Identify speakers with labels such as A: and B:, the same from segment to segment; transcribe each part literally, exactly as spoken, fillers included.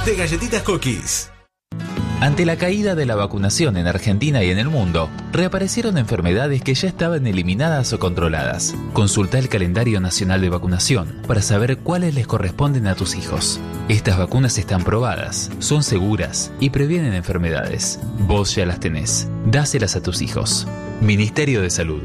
A: de Galletitas Cookies.
B: Ante la caída de la vacunación en Argentina y en el mundo, reaparecieron enfermedades que ya estaban eliminadas o controladas. Consulta el calendario nacional de vacunación para saber cuáles les corresponden a tus hijos. Estas vacunas están probadas, son seguras y previenen enfermedades. Vos ya las tenés. Dáselas a tus hijos. Ministerio de Salud.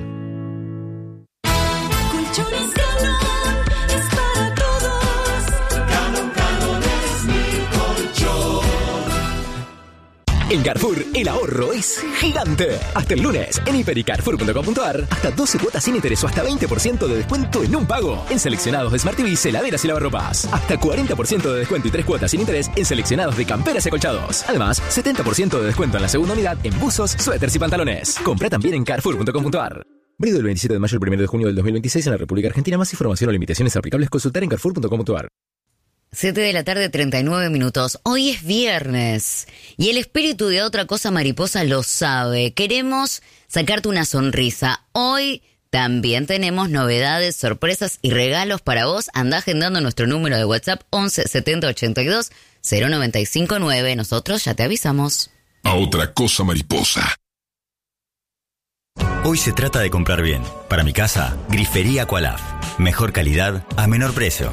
C: En Carrefour, el ahorro es gigante. Hasta el lunes, en hiper y carrefour punto com punto a r, hasta doce cuotas sin interés o hasta veinte por ciento de descuento en un pago. En seleccionados de Smart T Vs, heladeras y lavarropas. Hasta cuarenta por ciento de descuento y tres cuotas sin interés en seleccionados de camperas y acolchados. Además, setenta por ciento de descuento en la segunda unidad en buzos, suéteres y pantalones. Compra también en carrefour punto com punto a r. Válido del veintisiete de mayo al primero de junio del dos mil veintiséis en la República Argentina. Más información o limitaciones aplicables consultar en carrefour punto com punto a r.
D: siete de la tarde, treinta y nueve minutos. Hoy es viernes y el espíritu de Otra Cosa Mariposa lo sabe. Queremos sacarte una sonrisa. Hoy también tenemos novedades, sorpresas y regalos para vos. Andá agendando nuestro número de WhatsApp once setenta ochenta y dos cero noventa y cinco nueve. Nosotros ya te avisamos.
E: A Otra Cosa Mariposa.
F: Hoy se trata de comprar bien. Para mi casa, Grifería Aqualaf. Mejor calidad a menor precio.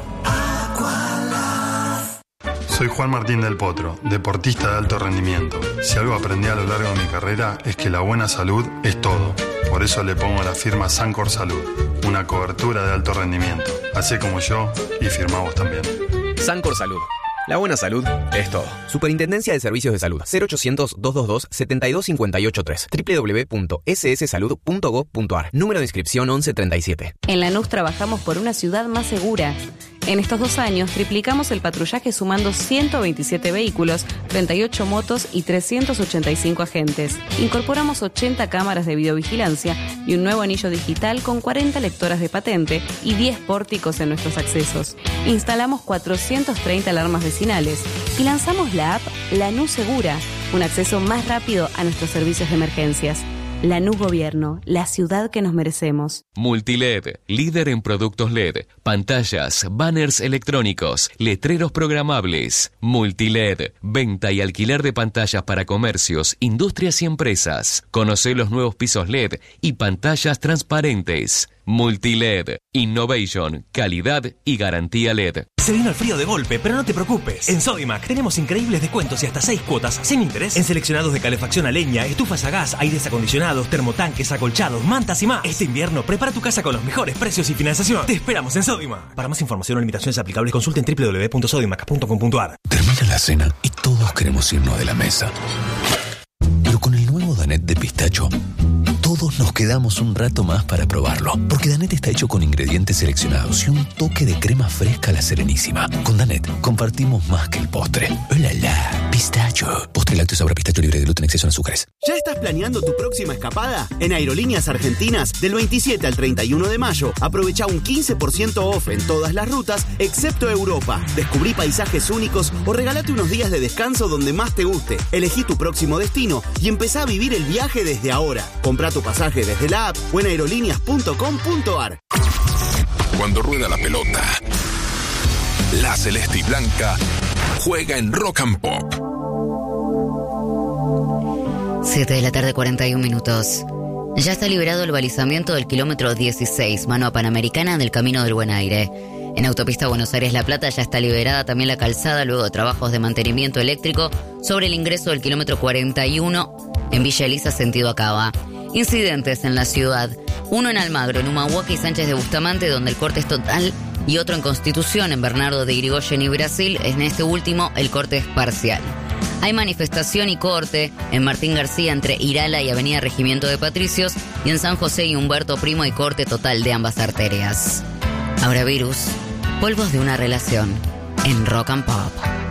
G: Soy Juan Martín del Potro, deportista de alto rendimiento. Si algo aprendí a lo largo de mi carrera es que la buena salud es todo. Por eso le pongo a la firma Sancor Salud, una cobertura de alto rendimiento. Hacé como yo y firmá vos también.
H: Sancor Salud. La buena salud es todo. Superintendencia de Servicios de Salud. cero ochocientos, doscientos veintidós, setenta y dos cincuenta y ocho tres. doble u doble u doble u punto ese ese salud punto gob punto a r. Número de inscripción once treinta y siete.
I: En Lanús trabajamos por una ciudad más segura. En estos dos años triplicamos el patrullaje sumando ciento veintisiete vehículos, treinta y ocho motos y trescientos ochenta y cinco agentes. Incorporamos ochenta cámaras de videovigilancia y un nuevo anillo digital con cuarenta lectoras de patente y diez pórticos en nuestros accesos. Instalamos cuatrocientas treinta alarmas vecinales y lanzamos la app Lanús Segura, un acceso más rápido a nuestros servicios de emergencias. Lanús Gobierno, la ciudad que nos merecemos.
J: Multiled, líder en productos L E D, pantallas, banners electrónicos, letreros programables. Multiled, venta y alquiler de pantallas para comercios, industrias y empresas. Conocé los nuevos pisos L E D y pantallas transparentes. Multiled, innovation, calidad y garantía L E D.
A: Se vino el frío de golpe, pero no te preocupes. En Sodimac tenemos increíbles descuentos y hasta seis cuotas sin interés en seleccionados de calefacción a leña, estufas a gas, aires acondicionados, termotanques, acolchados, mantas y más. Este invierno prepara tu casa con los mejores precios y financiación. Te esperamos en Sodimac. Para más información o limitaciones aplicables consulten doble u doble u doble u punto sodimac punto com punto a r.
E: Termina la cena y todos queremos irnos de la mesa. Pero con el nuevo Danette de pistacho, todos nos quedamos un rato más para probarlo, porque Danette está hecho con ingredientes seleccionados y un toque de crema fresca a la Serenísima. Con Danette compartimos más que el postre. ¡Hola, la! Pistacho. Postre lácteo sabor a pistacho libre de gluten, exceso en azúcares.
K: ¿Ya estás planeando tu próxima escapada? En Aerolíneas Argentinas, del veintisiete al treinta y uno de mayo, aprovecha un quince por ciento off en todas las rutas, excepto Europa. Descubrí paisajes únicos o regálate unos días de descanso donde más te guste. Elegí tu próximo destino y empezá a vivir el viaje desde ahora. Comprá tu pasaje desde la app o en aerolíneas punto com punto a r.
E: Cuando rueda la pelota, la celeste y blanca juega en Rock and Pop.
D: siete de la tarde, cuarenta y un minutos. Ya está liberado el balizamiento del kilómetro dieciséis, mano a Panamericana del Camino del Buen Aire. En Autopista Buenos Aires-La Plata ya está liberada también la calzada luego de trabajos de mantenimiento eléctrico sobre el ingreso del kilómetro cuarenta y uno en Villa Elisa, sentido Acaba. Incidentes en la ciudad. Uno en Almagro, en Humahuaca y Sánchez de Bustamante, donde el corte es total, y otro en Constitución, en Bernardo de Irigoyen y Brasil. En este último, el corte es parcial. Hay manifestación y corte en Martín García entre Irala y Avenida Regimiento de Patricios, y en San José y Humberto Primo hay corte total de ambas arterias. Ahora Virus, polvos de una relación, en Rock and Pop.